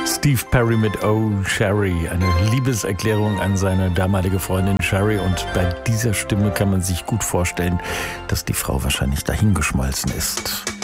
Steve Perry mit Oh Sherry, eine Liebeserklärung an seine damalige Freundin Sherry, und bei dieser Stimme kann man sich gut vorstellen, dass die Frau wahrscheinlich dahingeschmolzen ist.